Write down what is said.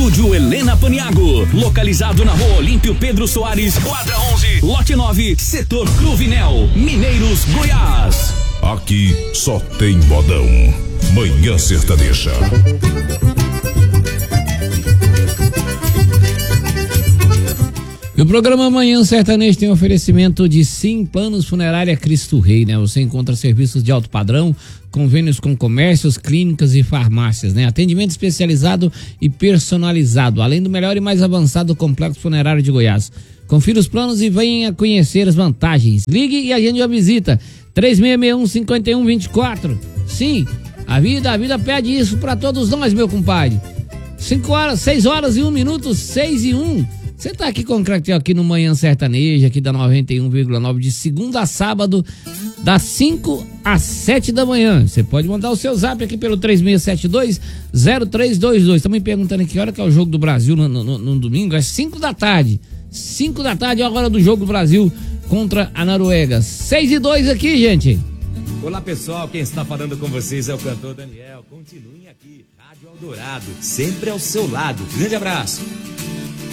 Estúdio Helena Paniago, localizado na Rua Olímpio Pedro Soares, quadra 11, lote 9, setor Cruvinel, Mineiros, Goiás. Aqui só tem modão. Manhã Sertaneja. E o programa Manhã Sertanejo tem oferecimento de Sim Planos Funerária Cristo Rei, né? Você encontra serviços de alto padrão, convênios com comércios, clínicas e farmácias, né? Atendimento especializado e personalizado, além do melhor e mais avançado complexo funerário de Goiás. Confira os planos e venha conhecer as vantagens. Ligue e agende uma visita. 3661-5124. Sim, a vida pede isso pra todos nós, meu compadre. 6 horas e 1 minuto, 6 e 1. Você tá aqui com o Craquel aqui no Manhã Sertaneja, aqui da 91,9, de segunda a sábado, das 5 às 7 da manhã. Você pode mandar o seu zap aqui pelo 3672-0322. Estão me perguntando aqui que hora que é o jogo do Brasil no domingo. É 5 da tarde. 5 da tarde é a hora do jogo do Brasil contra a Noruega. 6 e 2 aqui, gente. Olá, pessoal. Quem está falando com vocês é o cantor Daniel. Continuem aqui. Rádio Eldorado, sempre ao seu lado. Grande abraço.